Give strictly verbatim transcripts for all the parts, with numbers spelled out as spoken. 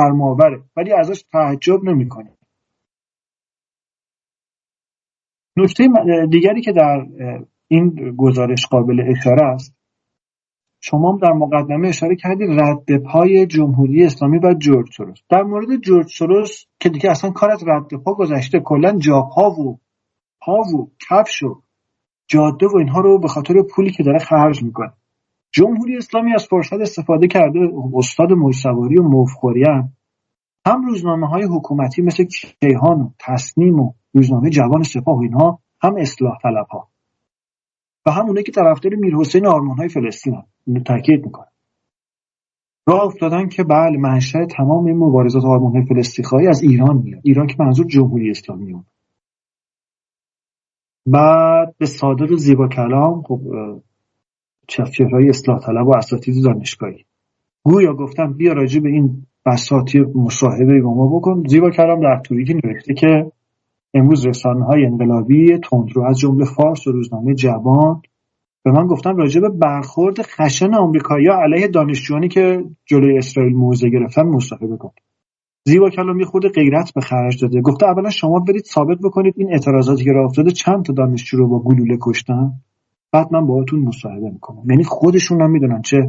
شرم‌آوره ولی ازش تعجب نمی‌کنیم. نکته دیگری که در این گزارش قابل اشاره است، شما هم در مقدمه اشاره کردید رد پای جمهوری اسلامی و جورج سوروس. در مورد جورج سوروس که دیگه اصلا کار از رد پا گذشته، کلا جاپا و پا و کفش و جاده و اینها رو به خاطر پولی که داره خرج میکنه. جمهوری اسلامی از فرصت استفاده کرده، استاد موج‌سواری و موفخوری هم, هم روزنامه‌های حکومتی مثل کیهان و تصنیم و روزنامه جوان سپاه و اینها، هم اصلاح طلب‌ها و هم اونایی که طرفدار میرحسین آرمان‌های فلسطین هم اینو تاکید میکنه. راه افتادن که بله منشأ تمام این مبارزات آرمان‌های فلسطینی از ایران میاد. ایران که منظور جمهوری اسلامی بود. بعد به صادق زیبا کلام، خب چهره‌های اصلاح طلب و اساتید دانشگاهی گویا گفتن بیا راجع به این بساطی مصاحبه با ما بکن. زیبا کلام در توییتی نوشته که امروز رسانه‌های انقلابی تندرو از جمله فارس و روزنامه جوان به من گفتن راجع به برخورد خشن آمریکایی‌ها علیه دانشجویانی که جلوی اسرائیل موضع گرفتن مصاحبه کن. زیبا کلام یه خورده غیرت به خرج داده، گفته اولا شما برید ثابت بکنید این اعتراضاتی که راه افتاده چند تا دانشجو رو با گلوله کشتن، بعد من باهاتون مصاحبه میکنم. یعنی خودشون هم میدونن چه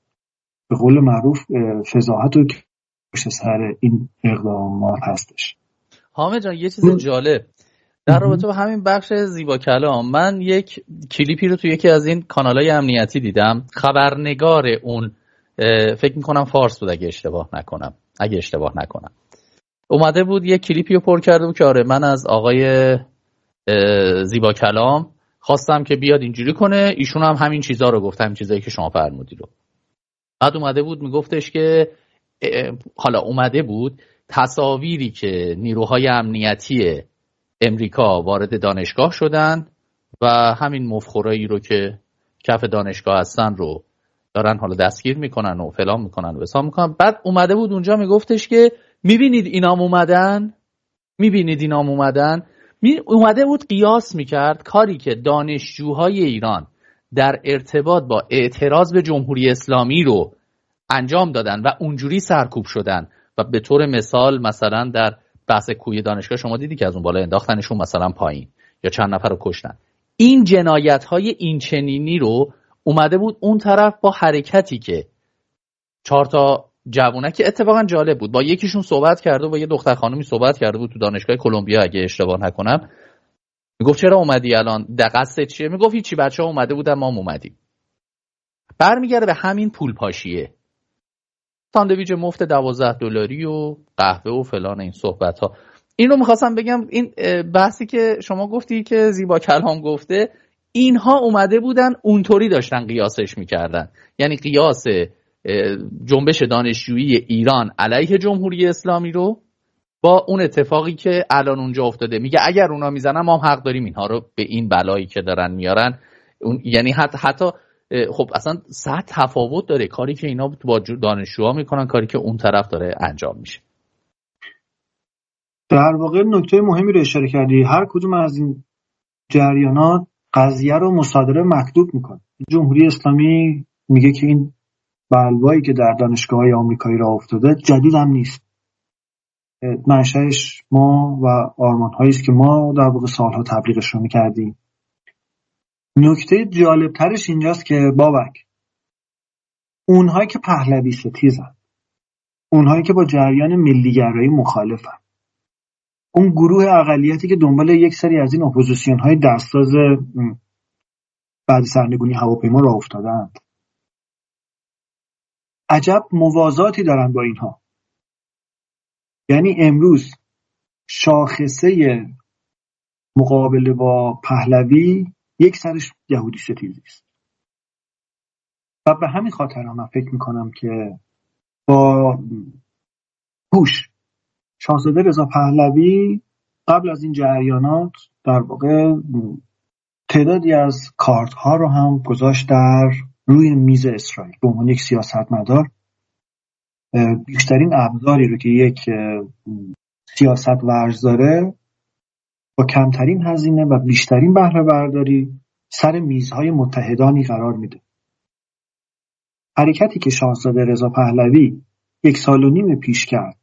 به قول معروف فضاحت و پشت سر این اقدامات هستش. حامد جان یه چیز جالب در رابطه با همین بخش زیبا کلام، من یک کلیپی رو تو یکی از این کانال‌های امنیتی دیدم. خبرنگار اون فکر میکنم فارس بود اگه اشتباه نکنم اگه اشتباه نکنم اومده بود یک کلیپی رو پر کرده بود که آره من از آقای زیبا کلام خواستم که بیاد اینجوری کنه، ایشون هم همین چیزا رو گفت، همین چیزایی که شما فرمودید رو. بعد اومده بود میگفتش که حالا اومده بود تصاویری که نیروهای امنیتی امریکا وارد دانشگاه شدن و همین مفخورایی رو که کف دانشگاه هستن رو دارن حالا دستگیر میکنن و فلان میکنن و حساب میکنن. بعد اومده بود اونجا میگفتش که میبینید اینام اومدن میبینید اینام اومدن می اومده بود قیاس میکرد کاری که دانشجوهای ایران در ارتباط با اعتراض به جمهوری اسلامی رو انجام دادن و اونجوری سرکوب شدن. و به طور مثال مثلا در بحث کوی دانشگاه شما دیدی که از اون بالا انداختنشون مثلا پایین یا چند نفر رو کشتن. این جنایت‌های این چنینی رو اومده بود اون طرف با حرکتی که چهار تا جوونه که اتفاقا جالب بود با یکیشون صحبت کرده و با یه دختر خانومی صحبت کرده بود تو دانشگاه کلمبیا اگه اشتباه نکنم. میگفت چرا اومدی الان؟ دقیقاً چیه؟ میگفت هیچی، بچه‌ها اومده بودن ما هم اومدیم. برمیگرده به همین پول پاشیه. ساندویچ مفت دوازده دلاری و قهوه و فلان این صحبت ها. این رو میخواستم بگم، این بحثی که شما گفتی که زیبا کلام گفته، اینها اومده بودن اونطوری داشتن قیاسش میکردن. یعنی قیاس جنبش دانشجویی ایران علیه جمهوری اسلامی رو با اون اتفاقی که الان اونجا افتاده. میگه اگر اونا میزنن ما هم حق داریم اینها رو به این بلایی که دارن میارن. یعنی حتی حتی خب اصلا ساعت تفاوت داره کاری که اینا با دانشجوها میکنن، کاری که اون طرف داره انجام میشه. در واقع نکته مهمی رو اشاره کردی. هر کدوم از این جریانات قضیه رو مصادره مکتوب میکنه. جمهوری اسلامی میگه که این بلوایی که در دانشگاه‌های آمریکایی راه افتاده جدید هم نیست. منشأش ما و آرمان‌هایی است که ما در واقع سالها تبلیغش رو میکردیم. نکته جالب ترش اینجاست که بابک اونهایی که پهلوی ستیزن، اونهایی که با جریان ملیگرایی مخالفن، اون گروه اقلیتی که دنبال یک سری از این اپوزیسیون های دستاز بعد سرنگونی هواپیما راه افتادند، عجب موازاتی دارن با اینها. یعنی امروز شاخصه مقابله با پهلوی یک سرش یهودی ستیزی است و به همین خاطر هم من فکر میکنم که با هوش شاهزاده رضا پهلوی قبل از این جریانات در واقع تعدادی از کارت ها رو هم گذاشت در روی میز اسرائیل به عنوان یک سیاستمدار. بیشترین ابزاری رو که یک سیاست ورز داره با کمترین هزینه و بیشترین بهره برداری سر میزهای متحدانی قرار میده. حرکتی که شاهزاده رضا پهلوی یک سال و نیم پیش کرد